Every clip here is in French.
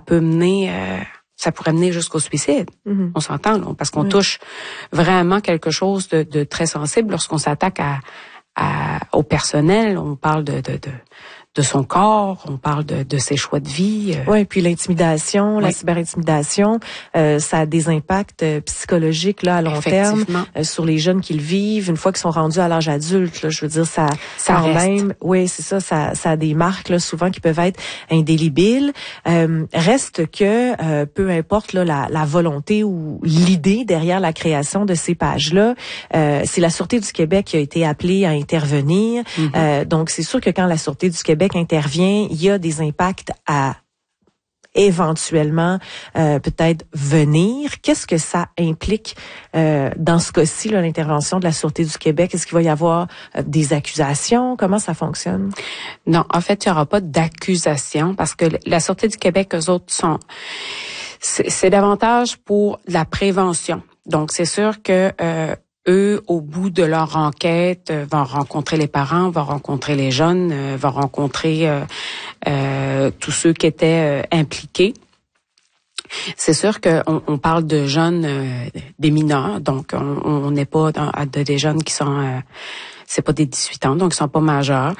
peut mener, ça pourrait mener jusqu'au suicide. Mm-hmm. On s'entend, là, parce qu'on touche vraiment quelque chose de très sensible lorsqu'on s'attaque au personnel. On parle de son corps, on parle de ses choix de vie. Oui, puis l'intimidation, la cyberintimidation, ça a des impacts psychologiques là à long terme sur les jeunes qui le vivent. Une fois qu'ils sont rendus à l'âge adulte, là, je veux dire, ça quand reste. même, oui, c'est ça a des marques là souvent qui peuvent être indélébiles. Reste que peu importe là la volonté ou l'idée derrière la création de ces pages-là, c'est la Sûreté du Québec qui a été appelée à intervenir. Mm-hmm. Donc c'est sûr que quand la Sûreté du Québec intervient, il y a des impacts à éventuellement peut-être venir. Qu'est-ce que ça implique dans ce cas-ci, là, l'intervention de la Sûreté du Québec? Est-ce qu'il va y avoir des accusations? Comment ça fonctionne? Non, en fait, il n'y aura pas d'accusations parce que la Sûreté du Québec, eux autres, c'est davantage pour la prévention. Donc, c'est sûr que eux, au bout de leur enquête, vont rencontrer les parents, vont rencontrer les jeunes, vont rencontrer tous ceux qui étaient impliqués. C'est sûr qu'on parle de jeunes, des mineurs, donc on n'est pas des jeunes qui sont... c'est pas des 18 ans, donc ils sont pas majeurs.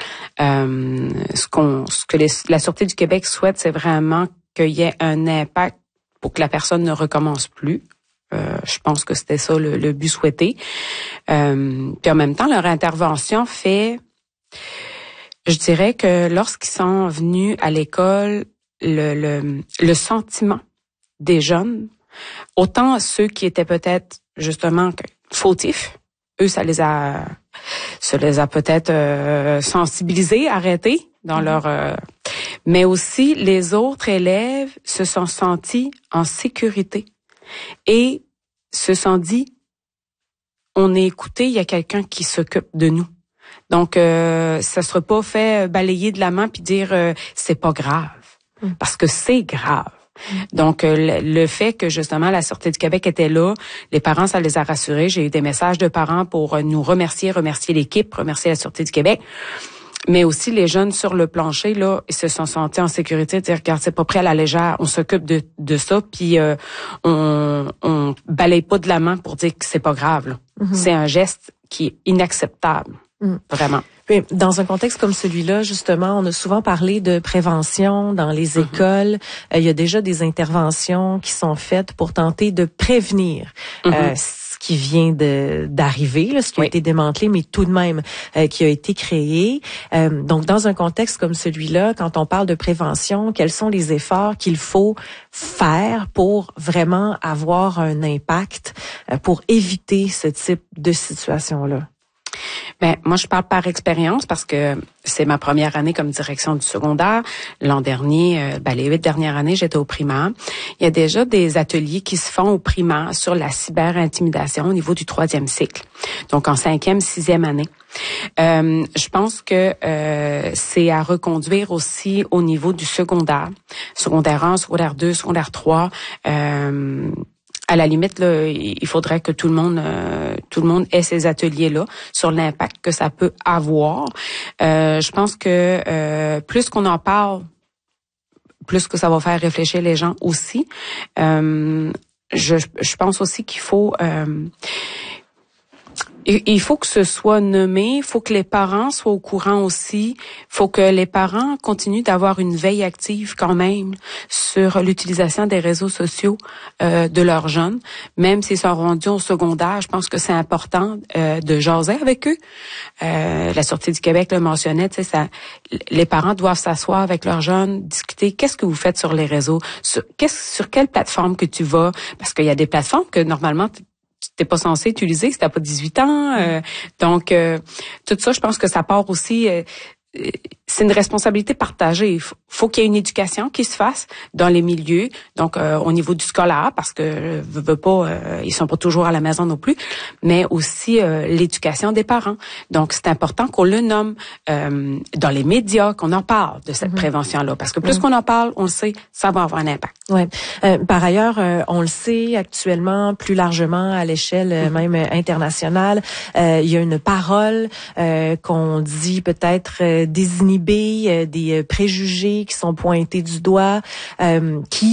Ce que la Sûreté du Québec souhaite, c'est vraiment qu'il y ait un impact pour que la personne ne recommence plus. Je pense que c'était ça le but souhaité. Puis en même temps, leur intervention fait, je dirais que lorsqu'ils sont venus à l'école, le sentiment des jeunes, autant ceux qui étaient peut-être justement fautifs, eux, ça les a peut-être sensibilisés, arrêtés dans leur... mais aussi, les autres élèves se sont sentis en sécurité. Et se sont dit, on est écouté, il y a quelqu'un qui s'occupe de nous. Donc, ça sera pas fait balayer de la main puis dire c'est pas grave, parce que c'est grave. Donc, le fait que justement la Sûreté du Québec était là, les parents, ça les a rassurés. J'ai eu des messages de parents pour nous remercier l'équipe, remercier la Sûreté du Québec. Mais aussi les jeunes sur le plancher là, ils se sont sentis en sécurité, de dire regarde, c'est pas pris à la légère, on s'occupe de ça, puis on balaye pas de la main pour dire que c'est pas grave. Là. Mm-hmm. C'est un geste qui est inacceptable, vraiment. Puis, dans un contexte comme celui-là, justement, on a souvent parlé de prévention dans les écoles. Il y a déjà des interventions qui sont faites pour tenter de prévenir ce qui vient d'arriver, là, ce qui a été démantelé, mais tout de même qui a été créé. Donc, dans un contexte comme celui-là, quand on parle de prévention, quels sont les efforts qu'il faut faire pour vraiment avoir un impact pour éviter ce type de situation-là? Ben moi je parle par expérience parce que c'est ma première année comme direction du secondaire. L'an dernier, les 8 dernières années, j'étais au primaire. Il y a déjà des ateliers qui se font au primaire sur la cyberintimidation au niveau du 3e cycle. Donc en 5e, 6e année. Je pense que c'est à reconduire aussi au niveau du secondaire. Secondaire 1, secondaire 2, secondaire 3. À la limite, là, il faudrait que tout le monde ait ces ateliers-là sur l'impact que ça peut avoir. Je pense que plus qu'on en parle, plus que ça va faire réfléchir les gens aussi. Je pense aussi qu'il faut que ce soit nommé, il faut que les parents soient au courant aussi, il faut que les parents continuent d'avoir une veille active quand même sur l'utilisation des réseaux sociaux de leurs jeunes, même s'ils sont rendus au secondaire. Je pense que c'est important de jaser avec eux. La Sûreté du Québec le mentionnait, tu sais, ça, les parents doivent s'asseoir avec leurs jeunes, discuter qu'est-ce que vous faites sur les réseaux, sur quelle plateforme que tu vas, parce qu'il y a des plateformes que normalement t'es pas censé utiliser si t'as pas 18 ans. Donc, tout ça, je pense que ça part aussi... c'est une responsabilité partagée. Il faut qu'il y ait une éducation qui se fasse dans les milieux, donc au niveau du scolaire, parce que veux pas, ils sont pas toujours à la maison non plus, mais aussi l'éducation des parents. Donc c'est important qu'on le nomme dans les médias, qu'on en parle de cette prévention-là, parce que plus qu'on en parle, on le sait, ça va avoir un impact. Ouais. Par ailleurs, on le sait actuellement plus largement à l'échelle même internationale, il y a une parole qu'on dit peut-être désinhiber des préjugés qui sont pointés du doigt, qui